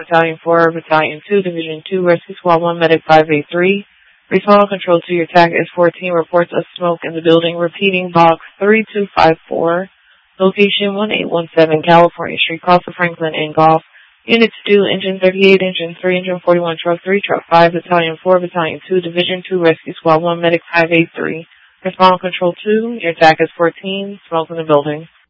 Battalion 4, Battalion 2, Division 2, Rescue Squad 1, Medic 583. Respond control to your attack S-14 reports of smoke in the building. Repeating box 3254. Location 1817 California Street, Costa Franklin, and Golf. Units 2, Engine 38, Engine 3, Engine 41, Truck 3, Truck 5, Battalion 4, Battalion 2, Division 2, Rescue Squad 1, Medic 583. Respond control 2, your attack is 14, smoke in the building.